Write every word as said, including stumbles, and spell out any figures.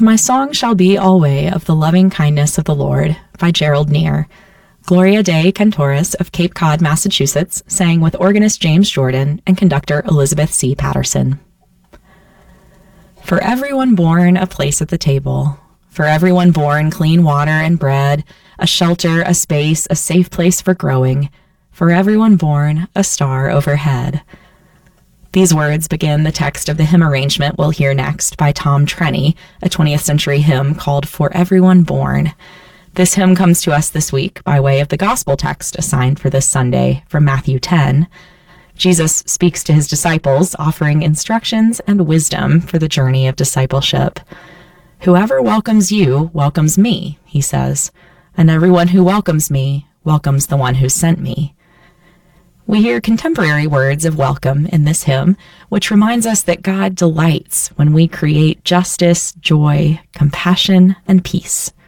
My song shall be alway of the loving kindness of the Lord, by Gerald Neer. Gloria Dei Cantores of Cape Cod, Massachusetts, sang with organist James Jordan and conductor Elizabeth C. Patterson. For everyone born a place at the table, for everyone born clean water and bread, a shelter, a space, a safe place for growing, for everyone born a star overhead. These words begin the text of the hymn arrangement we'll hear next by Tom Trenny, a twentieth century hymn called For Everyone Born. This hymn comes to us this week by way of the gospel text assigned for this Sunday from Matthew ten. Jesus speaks to his disciples, offering instructions and wisdom for the journey of discipleship. Whoever welcomes you welcomes me, he says, and everyone who welcomes me welcomes the one who sent me. We hear contemporary words of welcome in this hymn, which reminds us that God delights when we create justice, joy, compassion, and peace.